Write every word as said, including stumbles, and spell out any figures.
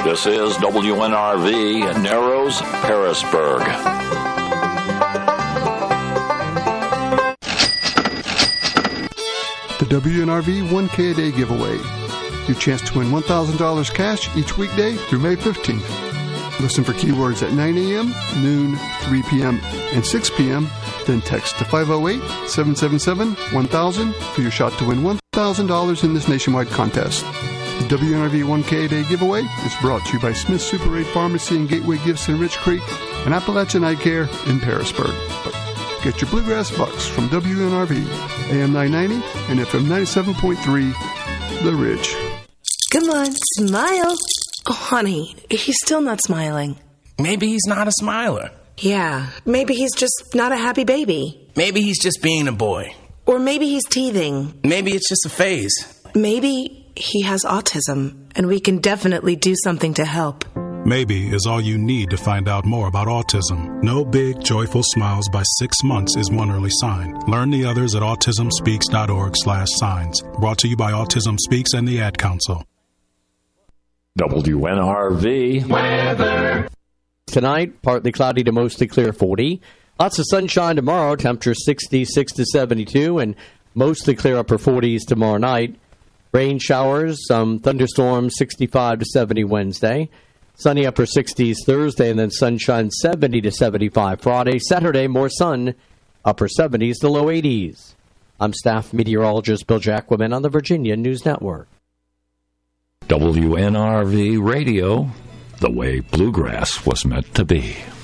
This is W N R V, Narrows, Harrisburg. The W N R V one K a Day giveaway. Your chance to win one thousand dollars cash each weekday through May fifteenth. Listen for keywords at nine a.m., noon, three p.m., and six p.m., then text to five oh eight, seven seven seven, one thousand for your shot to win one thousand dollars in this nationwide contest. The W N R V one K a Day giveaway is brought to you by Smith Super eight Pharmacy and Gateway Gifts in Rich Creek and Appalachian Eye Care in Harrisburg. Get your Bluegrass bucks from W N R V, A M nine ninety and F M ninety-seven point three, The Ridge. Come on, smile. Oh, honey, he's still not smiling. Maybe he's not a smiler. Yeah, maybe he's just not a happy baby. Maybe he's just being a boy. Or maybe he's teething. Maybe it's just a phase. Maybe he has autism, and we can definitely do something to help. Maybe is all you need to find out more about autism. No big, joyful smiles by six months is one early sign. Learn the others at autismspeaks.org slash signs. Brought to you by Autism Speaks and the Ad Council. W N R V weather. Tonight, partly cloudy to mostly clear, forty. Lots of sunshine tomorrow, temperature sixty-six to seventy-two, and mostly clear upper forties tomorrow night. Rain showers, some thunderstorms, sixty-five to seventy Wednesday. Sunny upper sixties Thursday, and then sunshine seventy to seventy-five Friday. Saturday, more sun, upper seventies to low eighties. I'm staff meteorologist Bill Jacquemin on the Virginia News Network. W N R V Radio, the way bluegrass was meant to be.